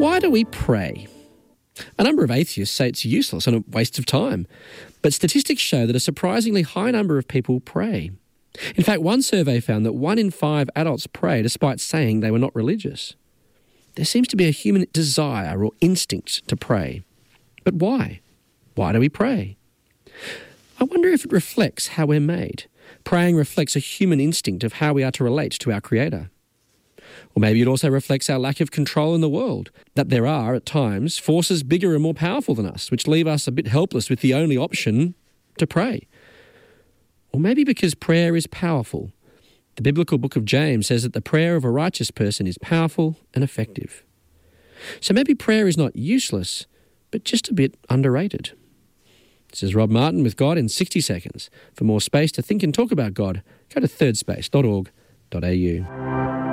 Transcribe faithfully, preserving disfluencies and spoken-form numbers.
Why do we pray? A number of atheists say it's useless and a waste of time, but statistics show that a surprisingly high number of people pray. In fact, one survey found that one in five adults pray despite saying they were not religious. There seems to be a human desire or instinct to pray. But why? Why do we pray? I wonder if it reflects how we're made. Praying reflects a human instinct of how we are to relate to our Creator. Or maybe it also reflects our lack of control in the world, that there are, at times, forces bigger and more powerful than us, which leave us a bit helpless with the only option to pray. Or maybe because prayer is powerful. The biblical book of James says that the prayer of a righteous person is powerful and effective. So maybe prayer is not useless, but just a bit underrated. This is Rob Martin with God in sixty seconds. For more space to think and talk about God, go to third space dot org dot a u.